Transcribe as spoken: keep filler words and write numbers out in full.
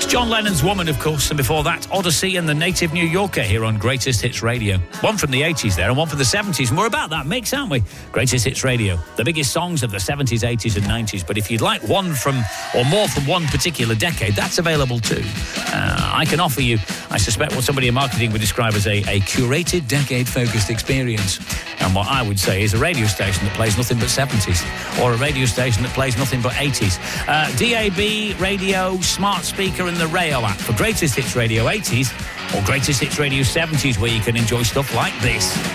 John Lennon's Woman, of course, and before that, Odyssey and the Native New Yorker here on Greatest Hits Radio. One from the eighties there and one from the seventies, and we're about that mix, aren't we? Greatest Hits Radio, the biggest songs of the seventies, eighties and nineties, but if you'd like one from, or more from one particular decade, that's available too. Uh, I can offer you, I suspect, what somebody in marketing would describe as a, a curated decade-focused experience. And what I would say is a radio station that plays nothing but seventies, or a radio station that plays nothing but eighties. Uh, D A B, radio, smart speaker and the Rayo app for Greatest Hits Radio eighties or Greatest Hits Radio seventies, where you can enjoy stuff like this.